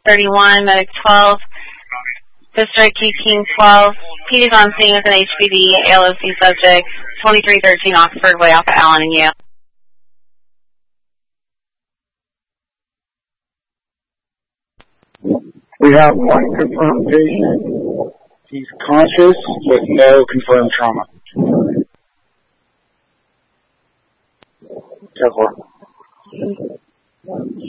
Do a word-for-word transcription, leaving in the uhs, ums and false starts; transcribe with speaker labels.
Speaker 1: thirty-one, Medic twelve, District King twelve, P D's on scene with an H P D, A L O C subject, twenty-three thirteen Oxford, way off of Allen and U.
Speaker 2: We have one confirmed patient. He's conscious with no confirmed trauma. ten four.